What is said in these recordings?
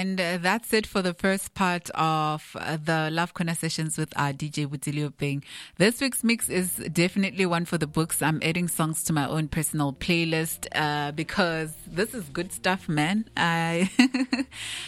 And that's it for the first part of the Love Corner sessions with our DJ Butilio Bing. This week's mix is definitely one for the books. I'm adding songs to my own personal playlist because this is good stuff, man. The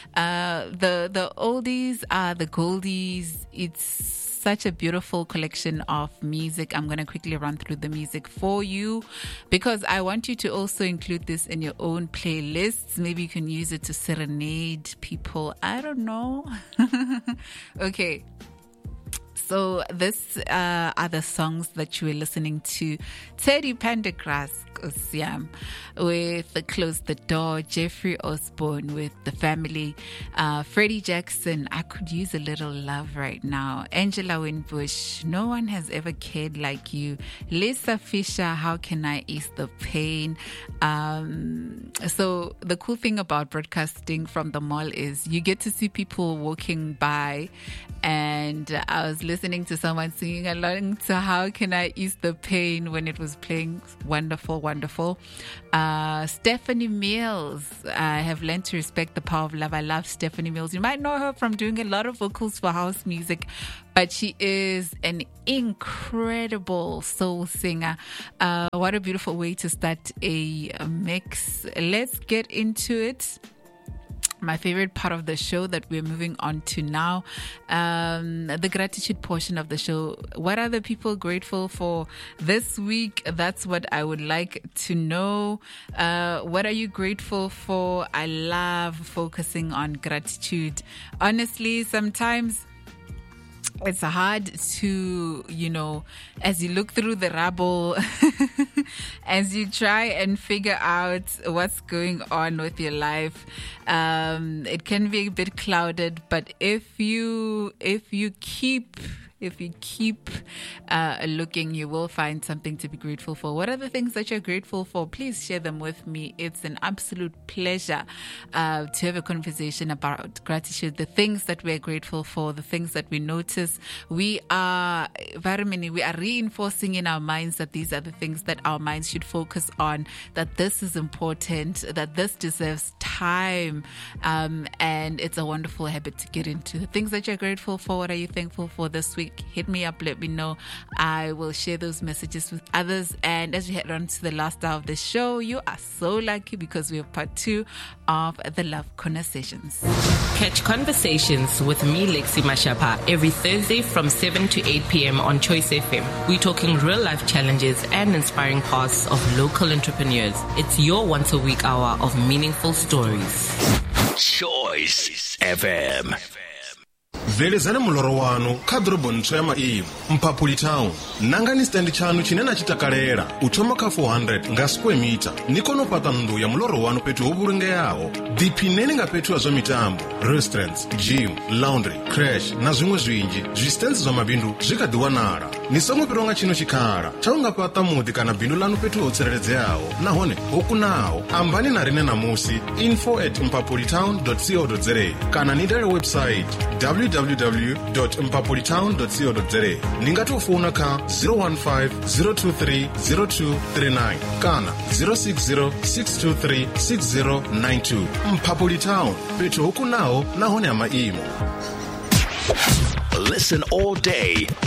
oldies are the goldies. It's such a beautiful collection of music. I'm going to quickly run through the music for you because I want you to also include this in your own playlists. Maybe you can use it to serenade people. I don't know. Okay. So this are the songs that you were listening to. Teddy Pendergrass with Close the Door, Jeffrey Osborne with The Family, Freddie Jackson, I Could Use a Little Love Right Now, Angela Winbush, No One Has Ever Cared Like You, Lisa Fisher, How Can I Ease the Pain. So the cool thing about broadcasting from the mall is you get to see people walking by, and I was listening to someone singing along to How Can I Ease the Pain when it was playing. Wonderful, wonderful. Stephanie Mills. I have learned to respect the power of love. I love Stephanie Mills. You might know her from doing a lot of vocals for house music, but she is an incredible soul singer. What a beautiful way to start a mix. Let's get into it. My favorite part of the show that we're moving on to now, the gratitude portion of the show. What are the people grateful for this week? That's what I would like to know. What are you grateful for? I love focusing on gratitude. Honestly, sometimes it's hard to, as you look through the rubble, as you try and figure out what's going on with your life, it can be a bit clouded. But if you keep looking, you will find something to be grateful for. What are the things that you're grateful for? Please share them with me. It's an absolute pleasure to have a conversation about gratitude, the things that we're grateful for, the things that we notice. We are reinforcing in our minds that these are the things that our minds should focus on, that this is important, that this deserves time, and it's a wonderful habit to get into. The things that you're grateful for, what are you thankful for this week? Hit me up, let me know. I will share those messages with others. And as we head on to the last hour of the show, you are so lucky because we have part 2 of the Love Corner sessions. Catch Conversations with me, Lexi Mashapa, every Thursday from 7 to 8 p.m. on Choice FM. We're talking real life challenges and inspiring paths of local entrepreneurs. It's your once a week hour of meaningful stories. Choice FM. Velezana muloro wanu kadrobo ntsema iyo Mpapuli Town nangani stand chanu chinena chitakalera uchoma ka 400 nga square meter nikono pata ndu ya muloro wanu petu oburenge yao dipineni nga petu azo mitambo restaurants, gym, laundry, crash na zimwe zwinji zvistenzi za mabindu zvikadiwanara nisomwe pironga chino chikara chaunga pata mudi kana bindu lanu petu otserereze yao nahone okunao ambani na rine na musi info@mpapulitown.co.za kana nidare website www.mpapolitown.co.za ningatofuna ka 015-023-0239 kana 060-623-6092 Mpapuli Town petu okunao nahone ama imo. Listen all day